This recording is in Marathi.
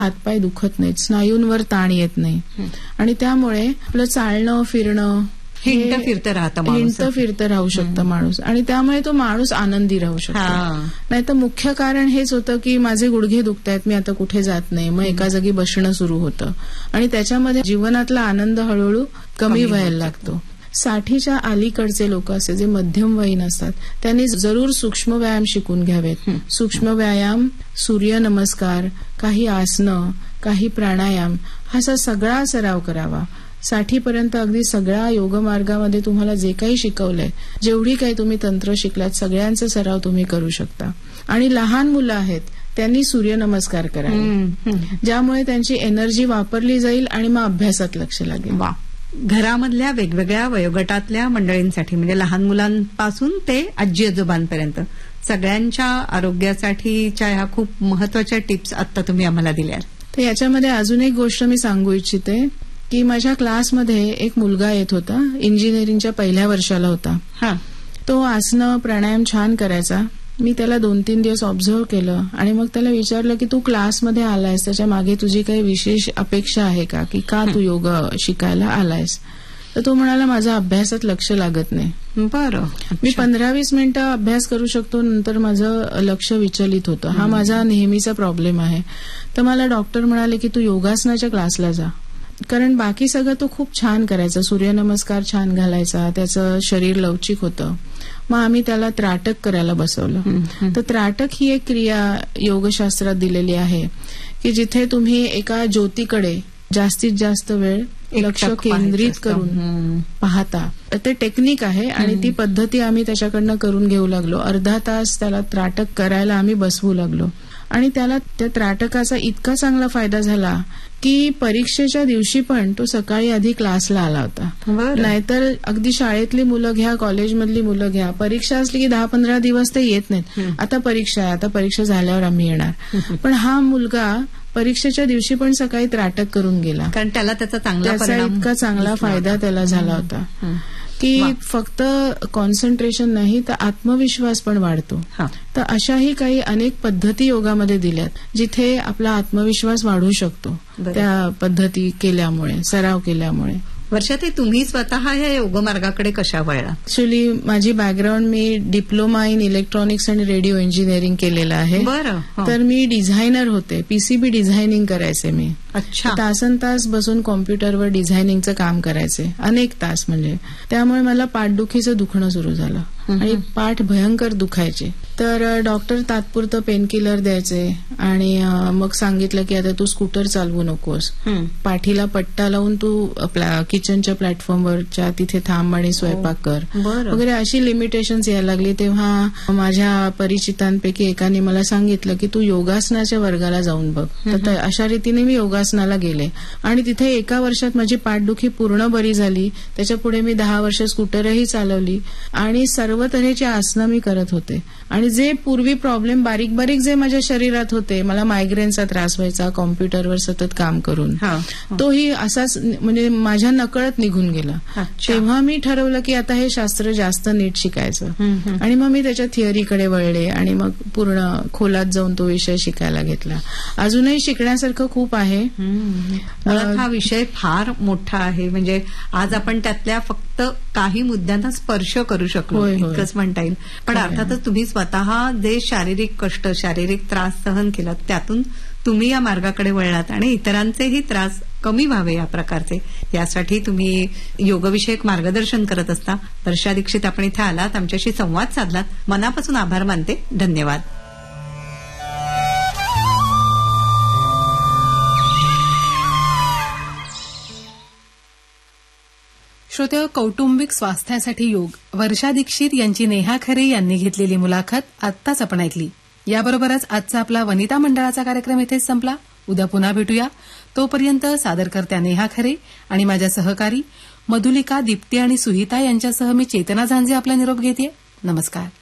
हातपाय दुखत नाहीत, स्नायूंवर ताण येत नाही आणि त्यामुळे आपलं चालणं फिरणं हिंडत फिरतं राहू शकतं माणूस आणि त्यामुळे तो माणूस आनंदी राहू शकतो. नाही तर मुख्य कारण हेच होतं की माझे गुडघे दुखतायत, मी आता कुठे जात नाही, मग एका जागी बसणं सुरू होतं आणि त्याच्यामध्ये जीवनातला आनंद हळूहळू कमी व्हायला लागतो. 60च्या अलीकडचे लोक असे जे मध्यमवयीन असतात त्यांनी जरूर सूक्ष्म व्यायाम शिकून घ्यावेत. सूक्ष्म व्यायाम, सूर्यनमस्कार, काही आसनं, काही प्राणायाम, हा सगळा सराव करावा. 60 पर्यंत अगदी सगळ्या योगमार्गामध्ये तुम्हाला जे काही शिकवलंय, जेवढी काही तुम्ही तंत्र शिकलात, सगळ्यांचा सराव तुम्ही करू शकता. आणि लहान मुलं आहेत त्यांनी सूर्यनमस्कार करावे, ज्यामुळे त्यांची एनर्जी वापरली जाईल आणि मग अभ्यासात लक्ष लागेल. घरामधल्या वेगवेगळ्या वयोगटातल्या मंडळींसाठी म्हणजे लहान मुलांपासून ते आजी आजोबांपर्यंत सगळ्यांच्या आरोग्यासाठीच्या ह्या खूप महत्वाच्या टिप्स आता तुम्ही आम्हाला दिल्यात. तर याच्यामध्ये अजून एक गोष्ट मी सांगू इच्छिते की माझ्या क्लासमध्ये एक मुलगा येत होता, इंजिनिअरिंगच्या पहिल्या वर्षाला होता. तो आसनं प्राणायाम छान करायचा. मी त्याला 2-3 दिवस ऑब्झर्व्ह केलं आणि मग त्याला विचारलं की तू क्लासमध्ये आलायस, त्याच्या मागे तुझी काही विशेष अपेक्षा आहे का, की का तू योग शिकायला आलायस? तर तो म्हणाला माझा अभ्यासात लक्ष लागत नाही. बरं, मी 15-20 मिनिटं अभ्यास करू शकतो, नंतर माझं लक्ष विचलित होतं. हा माझा नेहमीचा प्रॉब्लेम आहे. तर मला डॉक्टर म्हणाले की तू योगासनाच्या क्लासला जा, कारण बाकी सगळं तो खूप छान करायचा, सूर्यनमस्कार छान घालायचा, त्याचं शरीर लवचिक होतं. मग आम्ही त्याला त्राटक करायला बसवलं. तर त्राटक ही एक क्रिया योगशास्त्रात दिलेली आहे की जिथे तुम्ही एका ज्योतीकडे जास्तीत जास्त वेळ लक्ष केंद्रित करून पाहता. ते टेक्निक आहे आणि ती पद्धती आम्ही त्याच्याकडनं करून घेऊ लागलो. अर्धा तास त्याला त्राटक करायला आम्ही बसवू लागलो आणि त्याला त्या त्राटकाचा इतका चांगला फायदा झाला की परीक्षेच्या दिवशी पण तो सकाळी आधी क्लासला आला होता. नाहीतर अगदी शाळेतली मुलं घ्या, कॉलेजमधली मुलं घ्या, परीक्षा असली की 10-15 दिवस ते येत नाहीत. आता परीक्षा आहे, आता परीक्षा झाल्यावर आम्ही येणार. पण हा मुलगा परीक्षेच्या दिवशी पण सकाळी त्राटक करून गेला, कारण त्याला त्याचा इतका चांगला फायदा त्याला झाला होता की फक्त कॉन्सन्ट्रेशन नाही तर आत्मविश्वास पण वाढतो. तर अशाही काही अनेक पद्धती योगामध्ये दिल्यात जिथे आपला आत्मविश्वास वाढू शकतो त्या पद्धती केल्यामुळे, सराव केल्यामुळे. वर्षाताई, तुम्ही स्वतः या योगमार्गाकडे कशा वळला? ऍक्च्युली माझी background, me diploma in electronics आणि रेडिओ इंजिनिअरिंग केलेलं आहे. तर मी डिझायनर होते, पीसीबी डिझायनिंग करायचे मी. तासन तास बसून कॉम्प्युटरवर डिझायनिंगचं काम करायचे, अनेक तास. म्हणजे त्यामुळे मला पाठदुखीचं दुखणं सुरू झालं आणि पाठ भयंकर दुखायचे. तर डॉक्टर तात्पुरतं पेनकिलर द्यायचे आणि मग सांगितलं की आता तू स्कूटर चालवू नकोस, पाठीला पट्टा लावून तू आपल्या किचनच्या प्लॅटफॉर्मवरच्या तिथे थांब आणि स्वयंपाक कर वगैरे, अशी लिमिटेशन्स यायला लागली. तेव्हा माझ्या परिचितांपैकी एकाने मला सांगितलं की तू योगासनाच्या वर्गाला जाऊन बघ. तर अशा रीतीने मी योगासनाला गेले आणि तिथे एका वर्षात माझी पाठदुखी पूर्ण बरी झाली. त्याच्या पुढे मी 10 वर्ष स्कूटरही चालवली आणि सर्व तऱ्हेची आसनं मी करत होते. आणि जे पूर्वी प्रॉब्लेम बारीक बारीक जे माझ्या शरीरात होते, मला मायग्रेनचा त्रास व्हायचा कॉम्प्युटरवर सतत काम करून, तोही असाच म्हणजे माझ्या नकळत निघून गेला. तेव्हा मी ठरवलं की आता हे शास्त्र जास्त नीट शिकायचं आणि मग मी त्याच्या थिअरीकडे वळले आणि मग पूर्ण खोलात जाऊन तो विषय शिकायला घेतला. अजूनही शिकण्यासारखं खूप आहे. हा विषय फार मोठा आहे. म्हणजे आज आपण त्यातल्या फक्त काही मुद्द्यांना स्पर्श करू शकलो इतकंच म्हणता येईल. पण अर्थातच तुम्ही स्वतः जे शारीरिक कष्ट, शारीरिक त्रास सहन केलात, त्यातून तुम्ही या मार्गाकडे वळलात आणि इतरांचेही त्रास कमी व्हावे या प्रकारचे, यासाठी तुम्ही योगविषयक मार्गदर्शन करत असता. वर्षा दीक्षित, आपण इथे आलात, आमच्याशी संवाद साधलात, मनापासून आभार मानते. धन्यवाद. श्रोते, कौटुंबिक स्वास्थ्यासाठी योग, वर्षा दीक्षित यांची नेहा खरे यांनी घेतलेली मुलाखत आत्ताच आपण ऐकली. याबरोबरच आजचा आपला वनिता मंडळाचा कार्यक्रम इथेच संपला. उद्या पुन्हा भेटूया. तोपर्यंत सादरकर्त्या नेहा खरे आणि माझ्या सहकारी मधुलिका, दीप्ती आणि सुहिता यांच्यासह मी चेतना झांजे आपला निरोप घेते. नमस्कार.